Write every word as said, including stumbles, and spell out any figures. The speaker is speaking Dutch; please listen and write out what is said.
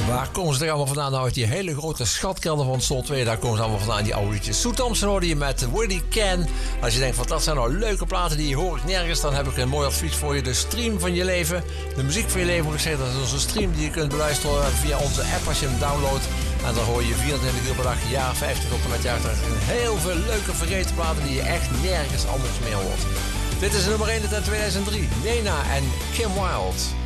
Waar komen ze er allemaal vandaan? Nou, uit die hele grote schatkelder van Soul twee, daar komen ze allemaal vandaan, die oude liedjes. Sue Thompson hoorde je met Willie Can. Als je denkt, van dat zijn nou leuke platen, die hoor ik nergens, dan heb ik een mooi advies voor je. De stream van je leven, de muziek van je leven, moet ik zeggen, dat is onze stream die je kunt beluisteren via onze app als je hem downloadt. En dan hoor je vierentwintig uur per dag, jaar vijftig tot en met jaar dertig. Heel veel leuke vergeten platen die je echt nergens anders meer hoort. Dit is nummer één uit tweeduizend drie. Nena en Kim Wilde.